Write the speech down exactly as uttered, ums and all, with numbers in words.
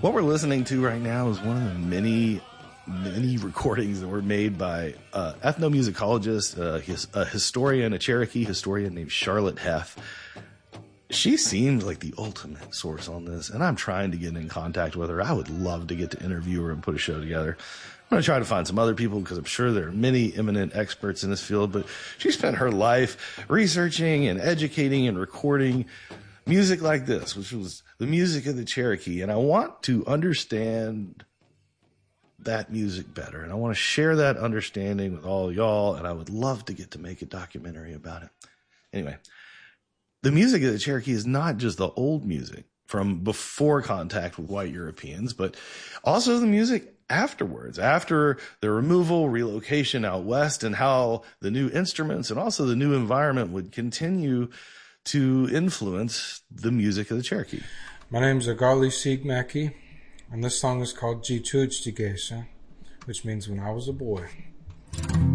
What we're listening to right now is one of the many, many recordings that were made by uh, ethnomusicologist, uh, his, a historian, a Cherokee historian named Charlotte Heff. She seemed like the ultimate source on this, and I'm trying to get in contact with her. I would love to get to interview her and put a show together. I'm going to try to find some other people because I'm sure there are many eminent experts in this field, but she spent her life researching and educating and recording music like this, which was the music of the Cherokee. And I want to understand that music better, and I want to share that understanding with all y'all, and I would love to get to make a documentary about it. Anyway, the music of the Cherokee is not just the old music from before contact with white Europeans, but also the music afterwards, after the removal, relocation out west, and how the new instruments and also the new environment would continue to influence the music of the Cherokee. My name is Agali Siegmacki, and this song is called Jituj Tigesa, which means when I was a boy.